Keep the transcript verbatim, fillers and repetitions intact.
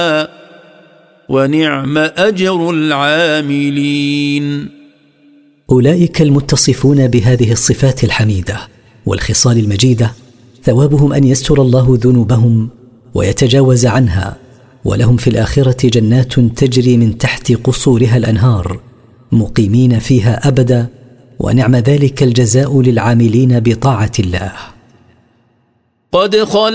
ونعم أجر العاملين. أولئك المتصفون بهذه الصفات الحميدة والخصال المجيدة ثوابهم أن يستر الله ذنوبهم ويتجاوز عنها، ولهم في الآخرة جنات تجري من تحت قصورها الأنهار مقيمين فيها أبدا، ونعم ذلك الجزاء للعاملين بطاعة الله. قد خلق